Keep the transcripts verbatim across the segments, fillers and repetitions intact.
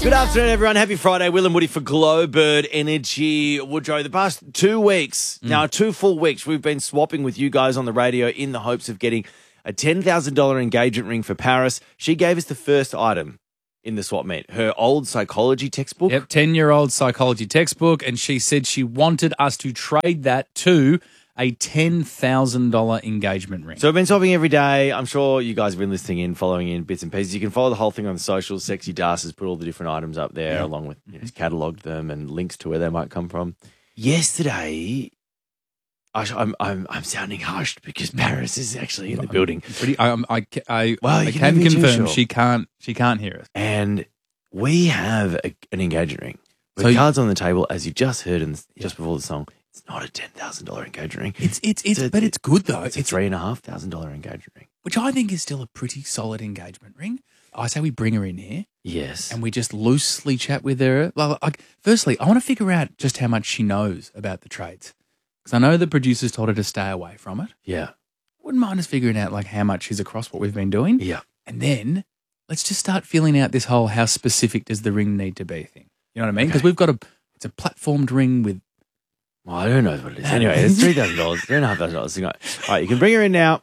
Good afternoon, everyone. Happy Friday. Will and Woody for Glowbird Energy. Woodrow, the past two weeks, mm. now two full weeks, we've been swapping with you guys on the radio in the hopes of getting a ten thousand dollars engagement ring for Paris. She gave us the first item in the swap meet, her old psychology textbook. Yep, ten-year-old psychology textbook, and she said she wanted us to trade that to a ten thousand dollars engagement ring. So we've been swapping every day. I'm sure you guys have been listening in, following in bits and pieces. You can follow the whole thing on the socials. Sexy Das has put all the different items up there, yeah. along with, you know, catalogued them and links to where they might come from. Yesterday, I, I'm, I'm I'm sounding hushed because Paris is actually in the building. Pretty, um, I, I, well, I can, can confirm she can't she can't hear us. And we have a, an engagement ring with so cards on the table, as you just heard in, just before the song. It's not a ten thousand dollars engagement ring. It's it's it's, it's a, but it's good though. It's, it's a three and a half thousand dollar engagement ring, which I think is still a pretty solid engagement ring. I say we bring her in here, yes, and we just loosely chat with her. Like, firstly, I want to figure out just how much she knows about the trades, because I know the producers told her to stay away from it. Yeah, wouldn't mind us figuring out like how much she's across what we've been doing. Yeah, and then let's just start feeling out this whole how specific does the ring need to be thing. You know what I mean? Because okay. we've got a it's a platformed ring with. Well, I don't know what it is. Anyway, it's three thousand dollars, three and a half thousand dollars. All right, you can bring her in now.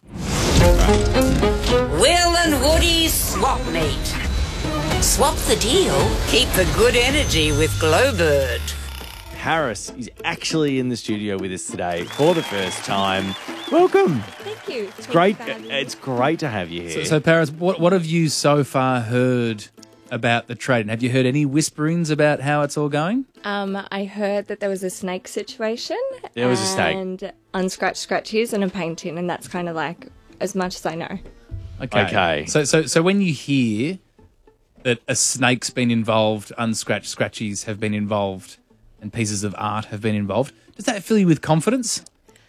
Will and Woody's swap meet. Swap the deal, keep the good energy with Glowbird. Paris is actually in the studio with us today for the first time. Welcome. Thank you. It's great. It's great to have you here. So, so Paris, what what have you so far heard about the trade? And have you heard any whisperings about how it's all going? Um, I heard that there was a snake situation. There was a snake. And unscratched scratchies and a painting, and that's kind of like as much as I know. Okay. Okay. So, so, so when you hear that a snake's been involved, unscratched scratchies have been involved, and pieces of art have been involved, does that fill you with confidence?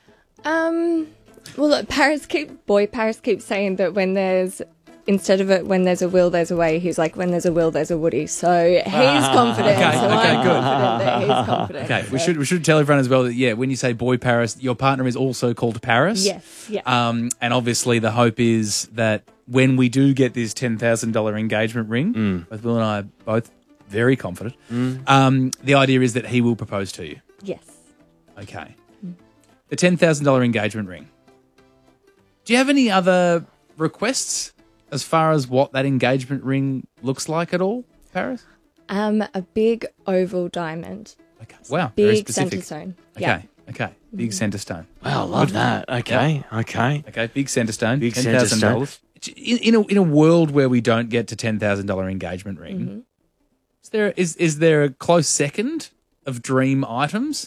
Um. Well, look, Paris keep boy Paris keeps saying that when there's instead of it, when there's a will, there's a way. He's like, when there's a will, there's a Woody. So he's confident. Okay, so okay, I'm good. confident that he's confident. Okay, so. we should we should tell everyone as well that, yeah, when you say boy Paris, your partner is also called Paris. Yes, yeah. Um, and obviously the hope is that when we do get this ten thousand dollars engagement ring, mm. both Will and I are both very confident, mm. um, the idea is that he will propose to you. Yes. Okay. Mm. The ten thousand dollars engagement ring. Do you have any other requests as far as what that engagement ring looks like at all, Paris? Um, a big oval diamond. Okay. Wow. Very Big specific. centre stone. Okay. Yeah. Okay. Big mm-hmm. centre stone. Wow, I love that. Okay. Yeah. Okay. Okay. Big centre stone. Big ten thousand dollars. In, in, a, in a world where we don't get to ten thousand dollars engagement ring, mm-hmm. is there is is there a close second of dream items?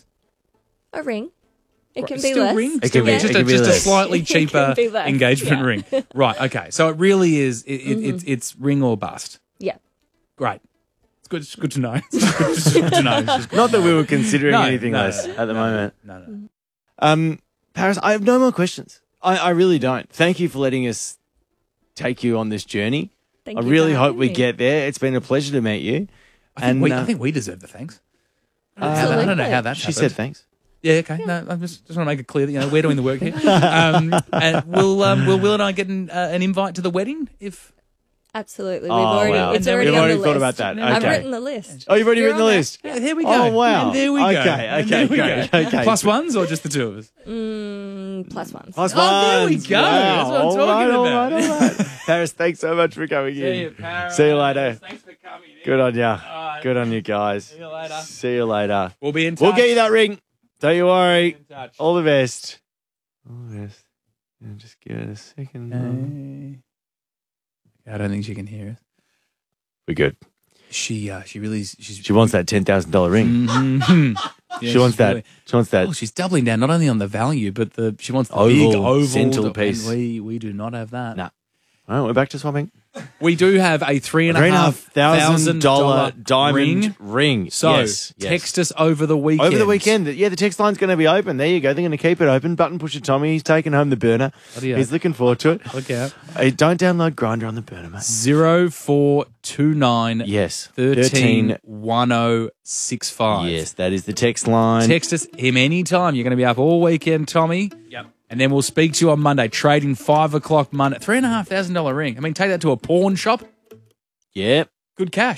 A ring. It can Still be less. Ring? It can be, just it a, can be just less. a slightly cheaper engagement yeah. ring. Right, okay. So it really is, it, it, mm-hmm. it's it's ring or bust. Yeah. Great. It's good, it's good to know. It's good, it's good to know. It's good Not to that know. we were considering no, anything no, less no, at the no, moment. No, no. no. Um, Paris, I have no more questions. I, I really don't. Thank you for letting us take you on this journey. Thank I you really for hope having we me. get there. It's been a pleasure to meet you. I think, and, we, uh, I think we deserve the thanks. I don't, know, how Absolutely. that, I don't know how that She happened. said thanks. Yeah, okay. No, I just, just want to make it clear that, you know, we're doing the work here. um, and will um, will Will and I get an, uh, an invite to the wedding? If Absolutely. We've Oh, already, wow. It's You've already already on the thought list. about that. I've Okay. written the list. Oh, you've already You're written the on there. list? Yeah, there we go. Oh, wow. And there we go. Okay, And okay, there we great. go. Okay. Plus ones or just the two of us? Mm, plus ones. Plus Oh, there we ones. go. Wow. That's what I'm All talking right, all about. right, all right. Paris, thanks so much for coming in. See you, Paris. See you later. Thanks for coming in. Good on you. right. Good on you guys. See you later. See you later. We'll be in touch. We'll get you that ring. Don't you worry. In touch. All the best. All the best. Yeah, just give it a second. Okay. I don't think she can hear us. We're good. She, uh, she really, she's. She wants that ten thousand dollars ring. Mhm. Yeah, She wants she's that. really- She wants that. Oh, she's doubling down not only on the value, but the she wants the Oval, big oval centerpiece. and we we do not have that. Nah. All right, we're back to swapping. We do have a three and a Three and a half half thousand dollar thousand diamond ring. ring. So yes, yes. text us over the weekend. Over the weekend. Yeah, the text line's going to be open. There you go. They're going to keep it open. Button pusher Tommy, he's taking home the burner. Bloody hell. He's looking forward to it. Look out. Hey, don't download Grindr on the burner, mate. Zero four two nine Yes. thirteen one oh six five. Yes, that is the text line. Text us him anytime. You're going to be up all weekend, Tommy. Yep. And then we'll speak to you on Monday. Trading five o'clock Monday. Three and a half thousand dollar ring. I mean, take that to a pawn shop. Yep. Good cash.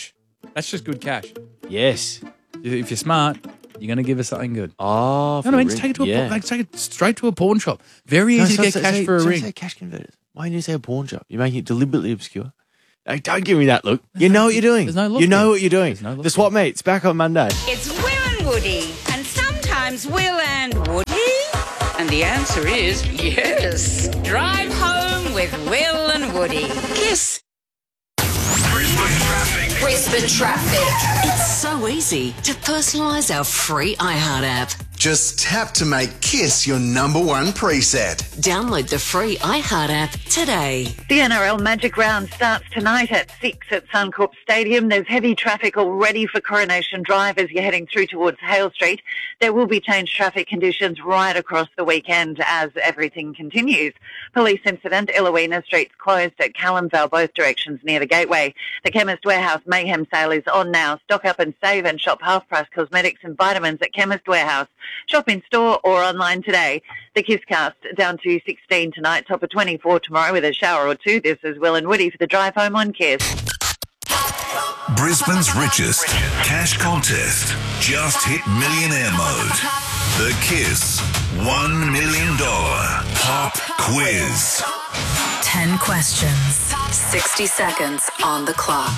That's just good cash. Yes. If you're smart, you're going to give us something good. Oh, No, no, I mean, just take it to a yeah. pawn, like, take it straight to a pawn shop. Very easy to get so- cash say- for a so ring. Say cash converters. Why didn't you say a pawn shop? You're making it deliberately obscure. Hey, don't give me that look. You know what you're doing. There's no look You know there. what you're doing. There's no look The swap meets back on Monday. It's Will and Woody, and sometimes Will and Woody. And the answer is yes. Drive home with Will and Woody. Kiss. Brisbane traffic. Brisbane traffic. It's so easy to personalise our free iHeart app. Just tap to make KISS your number one preset. Download the free iHeart app today. The N R L Magic Round starts tonight at six at Suncorp Stadium. There's heavy traffic already for Coronation Drive as you're heading through towards Hale Street. There will be changed traffic conditions right across the weekend as everything continues. Police incident, Illawina Street's closed at Callumvale, both directions near the gateway. The Chemist Warehouse Mayhem sale is on now. Stock up and save and shop half-price cosmetics and vitamins at Chemist Warehouse. Shop in store or online today. The Kisscast down to sixteen tonight, top of twenty-four tomorrow with a shower or two. This is Will and Woody for the drive home on Kiss. Brisbane's richest cash contest just hit millionaire mode. The KISS one million dollars Pop Quiz. ten questions, sixty seconds on the clock.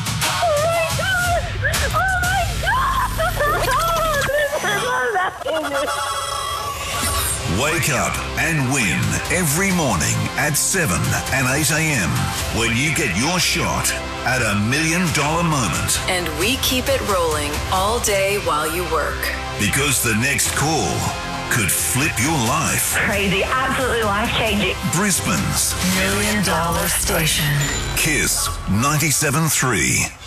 Wake up and win every morning at seven and eight a.m. when you get your shot at a million dollar moment. And we keep it rolling all day while you work. Because the next call could flip your life. Crazy, absolutely life-changing. Brisbane's Million dollar station. KISS ninety-seven point three.